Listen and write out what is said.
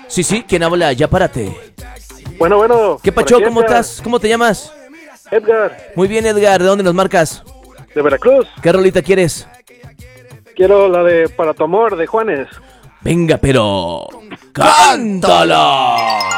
Sí, ¿quién habla? Ya párate. Bueno. ¿Qué por pacho? aquí ¿Cómo Edgar. estás? ¿Cómo te llamas? Edgar, Muy bien, Edgar. ¿De dónde nos marcas? de Veracruz. ¿Qué rolita quieres? Quiero la de Para tu amor, de Juanes. Venga, pero... ¡cántala!